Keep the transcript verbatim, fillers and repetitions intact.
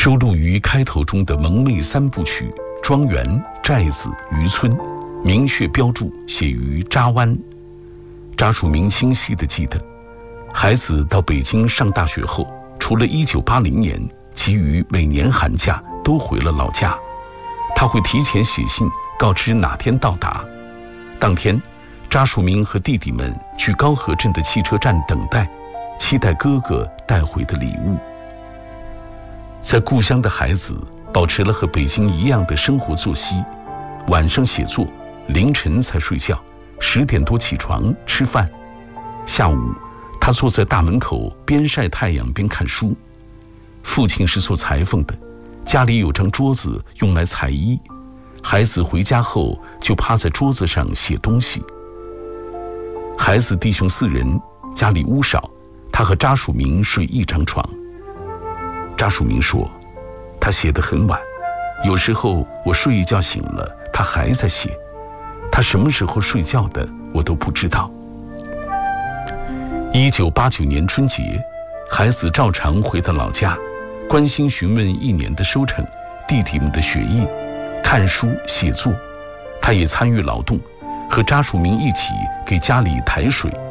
收录于开头中的蒙昧三部曲《庄园》《寨子》《渔村》，明确标注写于扎湾。查树明清晰地记得，孩子到北京上大学后，除了一九八零年，其余每年寒假都回了老家。他会提前写信告知哪天到达。当天，查树明和弟弟们去高河镇的汽车站等待，期待哥哥带回的礼物。在故乡的孩子保持了和北京一样的生活作息，晚上写作，凌晨才睡觉，十点多起床吃饭。下午，他坐在大门口边晒太阳边看书。父亲是做裁缝的，家里有张桌子用来裁衣，孩子回家后就趴在桌子上写东西。孩子弟兄四人，家里屋少，他和查树明睡一张床。查树明说，他写得很晚，有时候我睡一觉醒了，他还在写，他什么时候睡觉的我都不知道。一九八九年春节，孩子照常回到老家，关心询问一年的收成，弟弟们的学业，看书写作，他也参与劳动，和查树明一起给家里抬水